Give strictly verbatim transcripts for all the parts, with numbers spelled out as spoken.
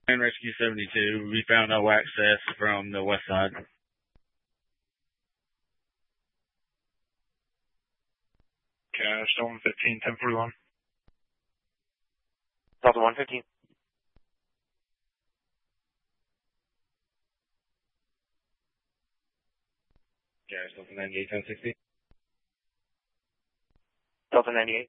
And Rescue seventy-two, we found no access from the west side. Okay, still one fifteen, ten forty-one. Delta one fifteen. Yeah, Delta ninety-eight, ten sixty. Delta ninety-eight.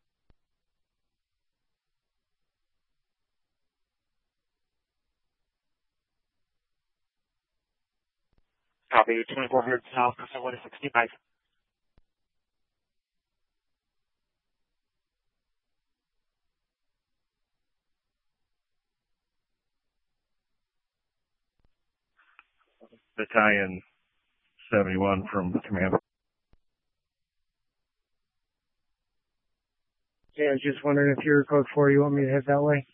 Copy, twenty-four hundred south, one sixty-five. Battalion seventy-one from command. Yeah, I was just wondering if you're code four, you want me to head that way?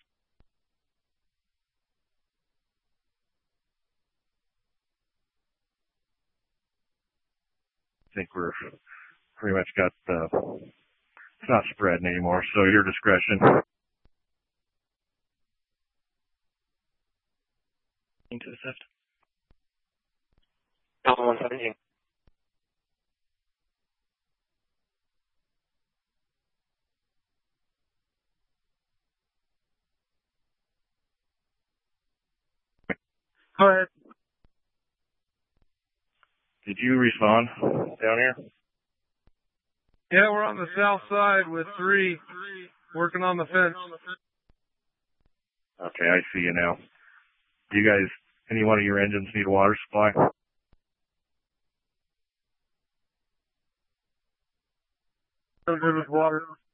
I think we're pretty much got the, it's not spreading anymore, so your discretion. To the left. Delta one seventeen. Go ahead. Did you respawn down here? Yeah, we're on the south side with three working on the fence. Okay, I see you now. Do you guys, any one of your engines need a water supply? I'm good with water.